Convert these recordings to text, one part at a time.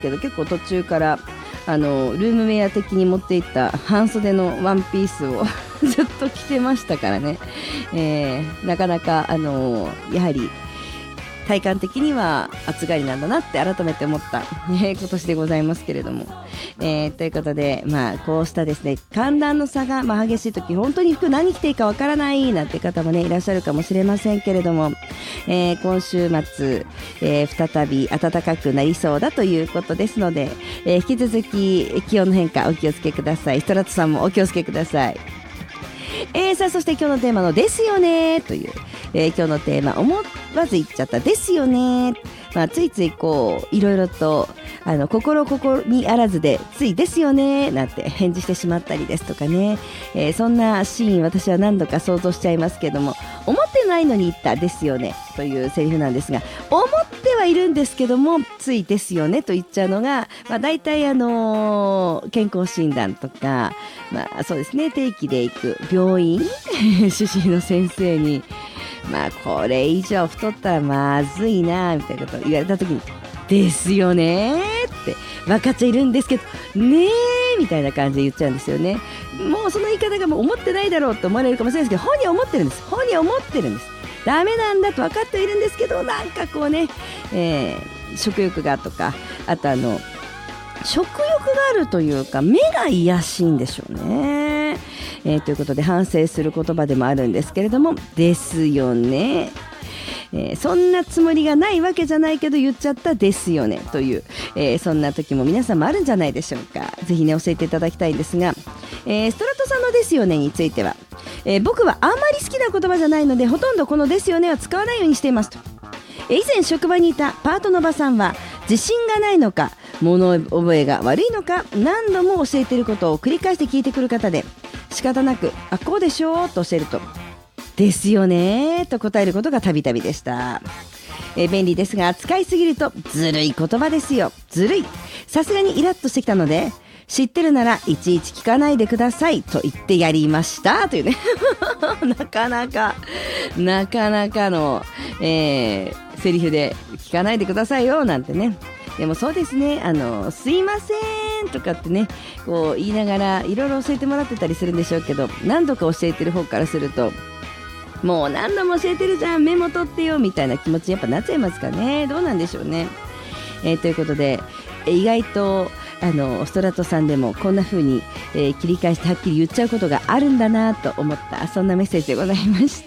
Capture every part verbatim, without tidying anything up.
けど、結構途中からあのルームウェア的に持っていった半袖のワンピースをずっと着てましたからね、えー、なかなかあのやはり体感的には暑がりなんだなって改めて思った、えー、今年でございますけれども、えー、ということで、まあ、こうしたですね寒暖の差が、まあ、激しい時、本当に服何着ていいかわからないなんて方もねいらっしゃるかもしれませんけれども、えー、今週末、えー、再び暖かくなりそうだということですので、えー、引き続き気温の変化お気をつけください。ストラットさんもお気をつけください。えー、さあそして今日のテーマのですよねという、えー、今日のテーマ思わず言っちゃったですよね、まあ、ついついこういろいろとあの心ここにあらずでついですよねなんて返事してしまったりですとかね、えー、そんなシーン私は何度か想像しちゃいますけども、思ってないのに言ったですよねというセリフなんですが、思ってはいるんですけどもついですよねと言っちゃうのが、まあ、大体あのー、健康診断とか、まあ、そうですね定期で行く病院主治医の先生に、まあこれ以上太ったらまずいなみたいなことを言われた時にですよねって分かっちゃいるんですけどねえみたいな感じで言っちゃうんですよね。もうその言い方がもう思ってないだろうと思われるかもしれないですけど、本人は思ってるんです。本人は思ってるんです。ダメなんだと分かっているんですけど、なんかこうね、えー、食欲がとか、あとあの食欲があるというか目が癒しいんでしょうね、えー、ということで反省する言葉でもあるんですけれども、ですよね、えー、そんなつもりがないわけじゃないけど言っちゃったですよねという、えー、そんな時も皆さんもあるんじゃないでしょうか。ぜひね教えていただきたいんですが、えー、ストラトさんのですよねについては、えー、僕はあんまり好きな言葉じゃないのでほとんどこのですよねは使わないようにしていますと。えー、以前職場にいたパートのおばさんは自信がないのか物覚えが悪いのか何度も教えていることを繰り返して聞いてくる方で、仕方なくあこうでしょうと教えるとですよねと答えることがたびたびでした。えー、便利ですが使いすぎるとずるい言葉ですよ。ずるい。さすがにイラッとしてきたので、知ってるならいちいち聞かないでくださいと言ってやりましたというねなかなかなかなかの、えー、セリフで聞かないでくださいよなんてね。でもそうですね、あのすいませんとかってねこう言いながらいろいろ教えてもらってたりするんでしょうけど、何度か教えてる方からするともう何度も教えてるじゃんメモ取ってよみたいな気持ちやっぱなっちゃいますかね。どうなんでしょうね、えー、ということで意外とあのストラトさんでもこんな風に、えー、切り返してはっきり言っちゃうことがあるんだなと思った、そんなメッセージでございました、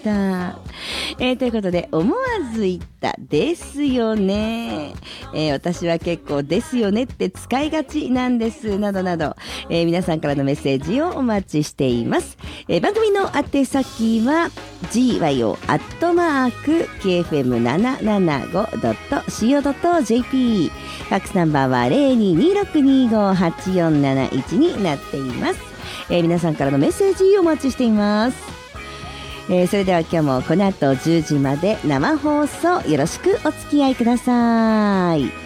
えー、ということで思わず言ったですよね、えー、私は結構ですよねって使いがちなんですなどなど、えー、皆さんからのメッセージをお待ちしています、えー、番組の宛先は ジーワイオー アットマーク キーエフエムななななご ドット シーオー ドット ジェーピー、 ファックスナンバーは ゼロにーにーろくにーごーはちよんなないちになっています、えー、皆さんからのメッセージお待ちしています、えー、それでは今日もこの後じゅうじまで生放送よろしくお付き合いください。